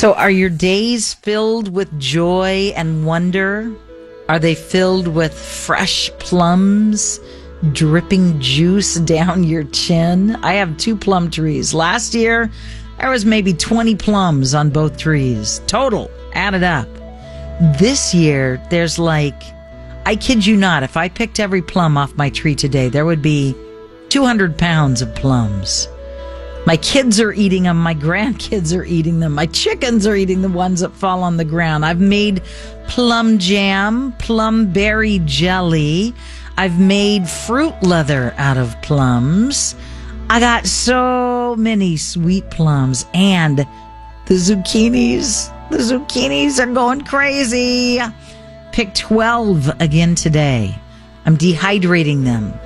So are your days filled with joy and wonder? Are they filled with fresh plums dripping juice down your chin? I have 2 plum trees. Last year, there was maybe 20 plums on both trees. Total, added up. This year, there's I kid you not, if I picked every plum off my tree today, there would be 200 pounds of plums. My kids are eating them. My grandkids are eating them. My chickens are eating the ones that fall on the ground. I've made plum jam, plum berry jelly. I've made fruit leather out of plums. I got so many sweet plums. And the zucchinis are going crazy. Picked 12 again today. I'm dehydrating them.